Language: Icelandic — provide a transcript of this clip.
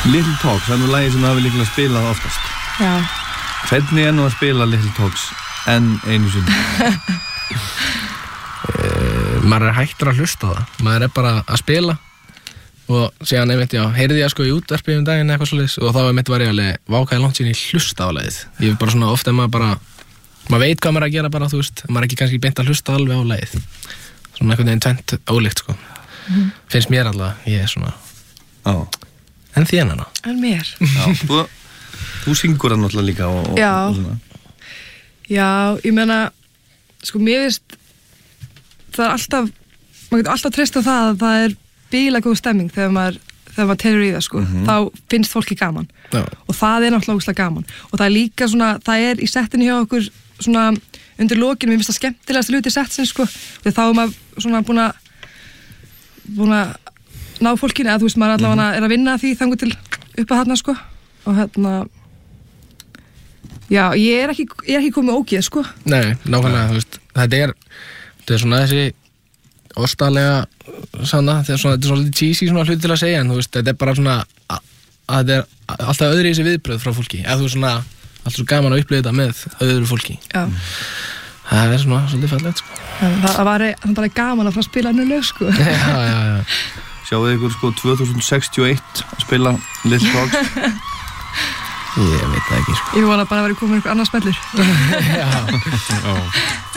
Little Talks, það lagið sem það við líklega spilað oftast. Já. Hvernig nú að spila Little Talks en einu sinni? Maður hættur að hlusta á það. Maður bara að spila og síðan einmitt, heyrði ég í útvarpi daginn eitthvað svoleiðis og þá einmitt var ég alveg vákaði langt síðan ég hlusta á lagið. Ég bara svona ofta maður veit hvað maður að gera bara, þú veist, maður ekki kannski beint að hlusta alveg á lagið. Svona einhvern veginn tvennt ólíkt, sko. Finnst mér allavega, ég svona en þér hana. En mér. Já, þú syngur það náttúrulega líka Já, ég meina sko, mér veist það alltaf, maður getur alltaf treyst á það að það bíla góð stemming þegar maður telur í það, sko. Þá finnst fólki gaman. Já. Og það náttúrulega ógeðslega gaman. Og það líka svona, það í settinu hjá okkur svona undir lokinu, mér finnst það skemmtilegast hluti settsins, sko. Þegar þá maður svona búin að ná fólkinu, eða þú veist, maður allavega að vinna því þangur til upp að þarna, sko. Og já, ég ekki komið ógeð, sko. Nei, nákvæmlega, þú veist, þetta er svona þessi ostalega sanna, þetta er svona cheesy svona hluti til að segja, en þú veist, þetta bara svona að þetta alltaf öðru í þessi viðbröð frá fólki, eða þú veist svona alltaf svo gaman að upplifa þetta með öðru fólki. Já. Það svona svolítið fallegt, sko. Það var bara gaman að fara að spila hennu lög, sko. Já. Sjáðu ykkur, sko, 2061 að spila Little Talks. Ég veit það ekki, sko. Ég vona bara að vera komin ykkur annars spellur. Já.